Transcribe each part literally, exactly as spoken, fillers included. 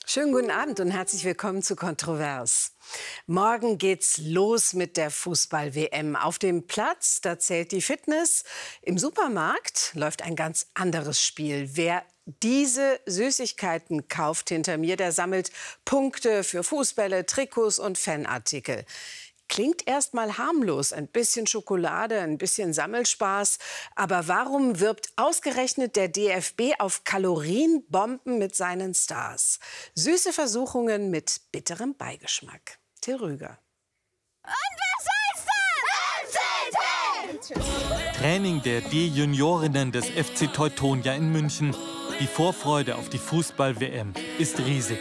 Schönen guten Abend und herzlich willkommen zu Kontrovers. Morgen geht's los mit der Fußball-W M. Auf dem Platz, da zählt die Fitness. Im Supermarkt läuft ein ganz anderes Spiel. Wer diese Süßigkeiten kauft hinter mir, der sammelt Punkte für Fußbälle, Trikots und Fanartikel. Klingt erst mal harmlos, ein bisschen Schokolade, ein bisschen Sammelspaß. Aber warum wirbt ausgerechnet der D F B auf Kalorienbomben mit seinen Stars? Süße Versuchungen mit bitterem Beigeschmack. Till Rüger. Und was heißt das? Training der D-Juniorinnen des F C Teutonia in München. Die Vorfreude auf die Fußball-W M ist riesig.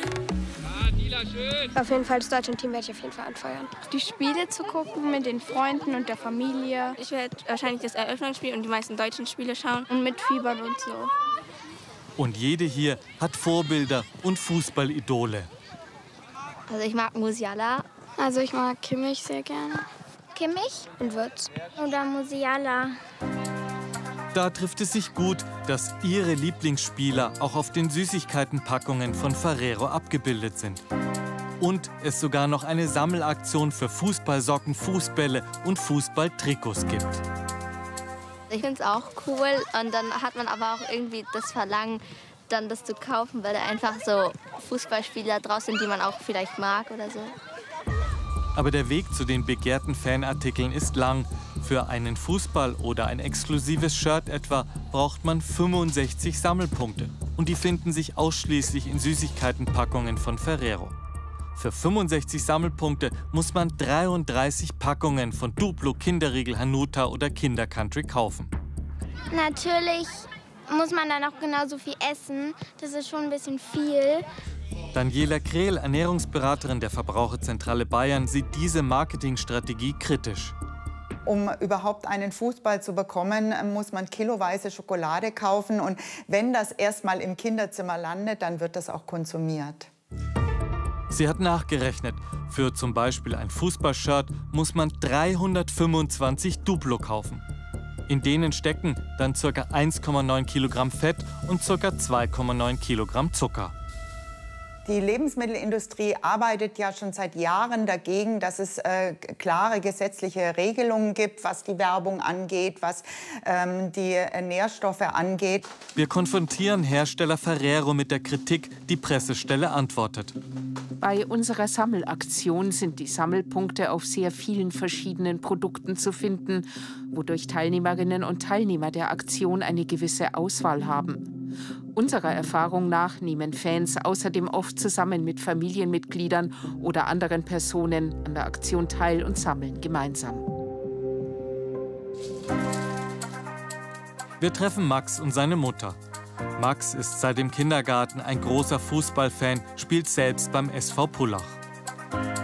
Auf jeden Fall das Deutschland-Team werde ich auf jeden Fall anfeuern. Die Spiele zu gucken mit den Freunden und der Familie. Ich werde wahrscheinlich das Eröffnungsspiel und die meisten deutschen Spiele schauen und mitfiebern und so. Und jede hier hat Vorbilder und Fußballidole. Also ich mag Musiala. Also ich mag Kimmich sehr gerne. Kimmich und Wirtz. Oder Musiala. Da trifft es sich gut, dass ihre Lieblingsspieler auch auf den Süßigkeitenpackungen von Ferrero abgebildet sind. Und es sogar noch eine Sammelaktion für Fußballsocken, Fußbälle und Fußballtrikots gibt. Ich finde es auch cool und dann hat man aber auch irgendwie das Verlangen, dann das zu kaufen, weil da einfach so Fußballspieler draus sind, die man auch vielleicht mag oder so. Aber der Weg zu den begehrten Fanartikeln ist lang. Für einen Fußball oder ein exklusives Shirt etwa braucht man fünfundsechzig Sammelpunkte. Und die finden sich ausschließlich in Süßigkeitenpackungen von Ferrero. Für fünfundsechzig Sammelpunkte muss man dreiunddreißig Packungen von Duplo, Kinderriegel, Hanuta oder Kinder Country kaufen. Natürlich muss man dann auch genauso viel essen. Das ist schon ein bisschen viel. Daniela Krehl, Ernährungsberaterin der Verbraucherzentrale Bayern, sieht diese Marketingstrategie kritisch. Um überhaupt einen Fußball zu bekommen, muss man kiloweise Schokolade kaufen. Und wenn das erstmal im Kinderzimmer landet, dann wird das auch konsumiert. Sie hat nachgerechnet. Für zum Beispiel ein Fußballshirt muss man dreihundertfünfundzwanzig Duplo kaufen. In denen stecken dann ca. eins Komma neun Kilogramm Fett und ca. zwei Komma neun Kilogramm Zucker. Die Lebensmittelindustrie arbeitet ja schon seit Jahren dagegen, dass es äh, klare gesetzliche Regelungen gibt, was die Werbung angeht, was ähm, die äh, Nährstoffe angeht. Wir konfrontieren Hersteller Ferrero mit der Kritik, die Pressestelle antwortet. Bei unserer Sammelaktion sind die Sammelpunkte auf sehr vielen verschiedenen Produkten zu finden, wodurch Teilnehmerinnen und Teilnehmer der Aktion eine gewisse Auswahl haben. Unserer Erfahrung nach nehmen Fans außerdem oft zusammen mit Familienmitgliedern oder anderen Personen an der Aktion teil und sammeln gemeinsam. Wir treffen Max und seine Mutter. Max ist seit dem Kindergarten ein großer Fußballfan, spielt selbst beim S V Pullach.